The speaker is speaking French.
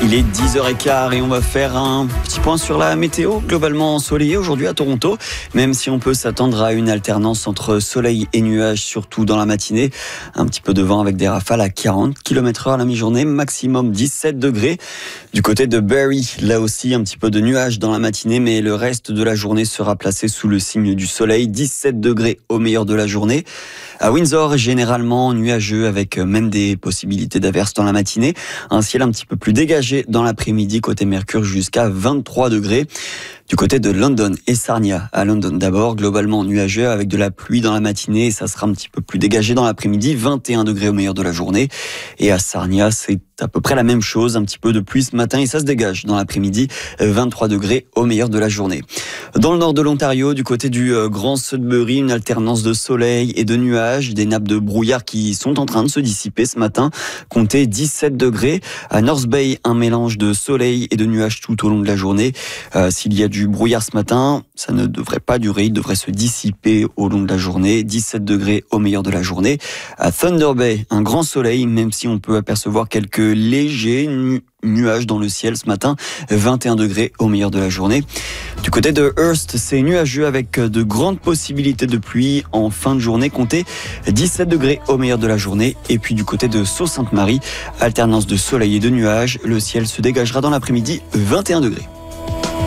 Il est 10h15 et on va faire un petit point sur la météo. Globalement ensoleillé aujourd'hui à Toronto, même si on peut s'attendre à une alternance entre soleil et nuages, surtout dans la matinée. Un petit peu de vent avec des rafales à 40 km/h à la mi-journée, maximum 17 degrés. Du côté de Barrie, là aussi un petit peu de nuages dans la matinée, mais le reste de la journée sera placé sous le signe du soleil. 17 degrés au meilleur de la journée. À Windsor, généralement nuageux avec même des possibilités d'averses dans la matinée. Un ciel un petit peu plus dégagé dans l'après-midi côté Mercure jusqu'à 23 degrés. Du côté de London et Sarnia, à London d'abord, globalement nuageux avec de la pluie dans la matinée et ça sera un petit peu plus dégagé dans l'après-midi, 21 degrés au meilleur de la journée. Et à Sarnia, c'est à peu près la même chose, un petit peu de pluie ce matin et ça se dégage dans l'après-midi, 23 degrés au meilleur de la journée. Dans le nord de l'Ontario, du côté du Grand Sudbury, une alternance de soleil et de nuages, des nappes de brouillard qui sont en train de se dissiper ce matin, comptez 17 degrés. À North Bay, un mélange de soleil et de nuages tout au long de la journée. S'il y a du brouillard ce matin, ça ne devrait pas durer, il devrait se dissiper au long de la journée, 17 degrés au meilleur de la journée. À Thunder Bay, un grand soleil, même si on peut apercevoir quelques légers nuages dans le ciel ce matin, 21 degrés au meilleur de la journée. Du côté de Hearst, c'est nuageux avec de grandes possibilités de pluie en fin de journée, comptez 17 degrés au meilleur de la journée. Et puis du côté de Sault-Sainte-Marie, alternance de soleil et de nuages, le ciel se dégagera dans l'après-midi, 21 degrés.